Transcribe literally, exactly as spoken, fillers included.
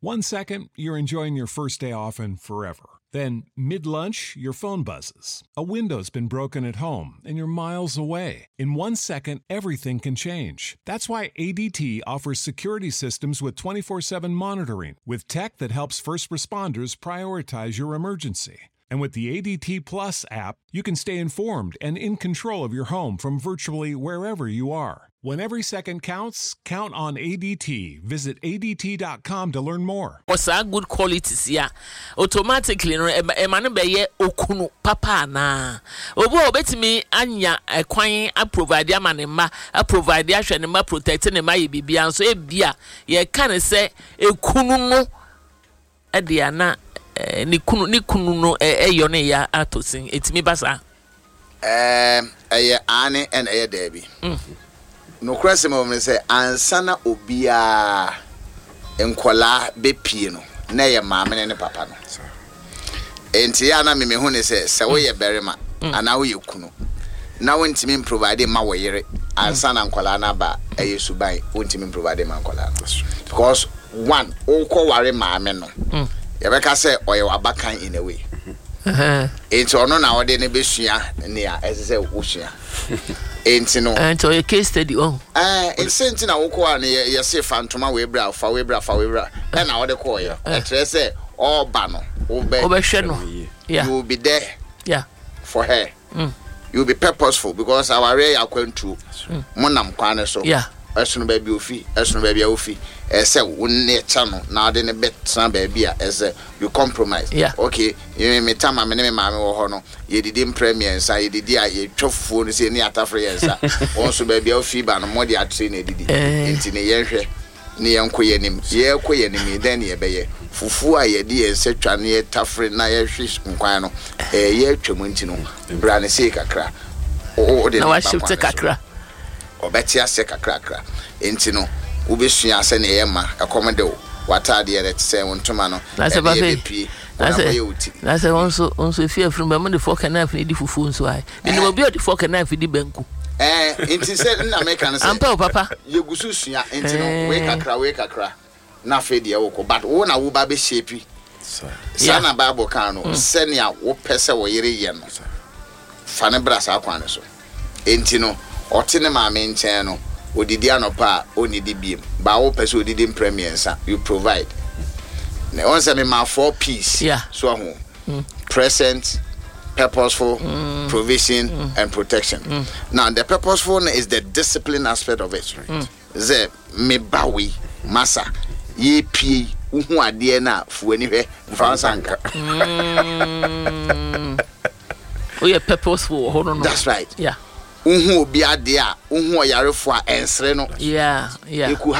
One second, you're enjoying your first day off and forever. Then, mid-lunch, your phone buzzes. A window's been broken at home and you're miles away. In one second, everything can change. That's why A D T offers security systems with twenty-four seven monitoring, with tech that helps first responders prioritize your emergency. And with the A D T Plus app, you can stay informed and in control of your home from virtually wherever you are. When every second counts, count on A D T. Visit A D T dot com to learn more. What's a good quality? Yeah, automatically, a man be okunu papa na. Obo bet me anya a quine a provide ya manema, a provide ya shanema protecting ma ye bibia so e bia ye can say a kunu no ediana ni kunu ni kunu no e yone ya atosin etimi basa. Um, a ane and a debi. No crassim of me say, Ansana obia enquala be piano, nay a mamma and a papa. And Tiana Mimihone says, so we a berryman, and now you kuno. Now when Timin provided my way, Ansana and Colana ba a subai, when Timin provided my colana. Because one, all call worry my men. Rebecca said, or you are back in a way. It's on our dinner bishia near as I say, Ushia. Ain't no, and to a case study. Oh, ah, it's sent in our corner. You say, Phantom, we bra, for we bra, for we bra, and our the choir. I say, all banner, over shadow. Yeah, you will be there. Yeah, for her. You will be purposeful because our ray are going to Monam Kwana. So, yeah, as soon baby, Ufi, as soon baby, Ufi, as say, one near channel, now then a bit, some baby, as you compromise. Yeah, okay, you may time my name, mamma or honor. You didn't premiere, so you did a tough phone, say near Tafrians. Also, baby, Ufi, and more the train, into the year near Quayanim, ye Quayanim, then ye bay. Fufu, I dear, et cetera, near Tafri, Naya Fish, Quano, a year Chumuntino, Branny Seka. Oh, the I should take a crack. Or Betty Seka cracker. Intino, Ubishia Sene Emma, a commando, what are the other say on Tomano? That's about it. That's it. That's also also fear from the fork and knife, needy for phones. Why? And you will be at the fork and knife with the banku. Eh, it is said, American, I'm papa. You go susia, intino, wake a cra, wake a cra. Na fedia oko, but one a wubabe shapey. Sana Babo Cano, Senia, wo pesa wo yere yen. Fanebras aquaneso. Intino, or tinema main channel. Odidiano pa oni di beam ba wo pese odidi premier sa you provide na once me ma four piece yeah so ho mm. Present, purposeful, mm. provision, mm. and protection. Mm. Now the purposeful is the discipline aspect of it. Right? Ze me bawi masa ye pie uhu ade na fu ani hwe mfansanka. Oh yeah, purposeful hold on. That's right. Yeah. Uhu obi ade a uhu oyarefo a ensre no. Yeah, yeah.